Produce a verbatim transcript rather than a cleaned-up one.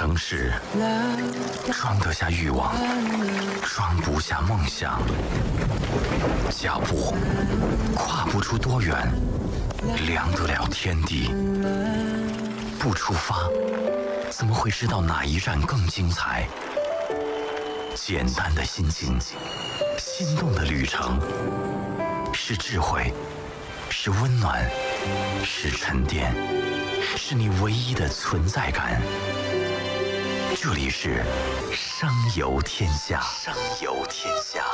城市，装得下欲望，装不下梦想。脚步跨不出多远，量得了天地。不出发，怎么会知道哪一站更精彩？简单的心情，心动的旅程，是智慧，是温暖，是沉淀，是你唯一的存在感。这里是声游天下，声游天下。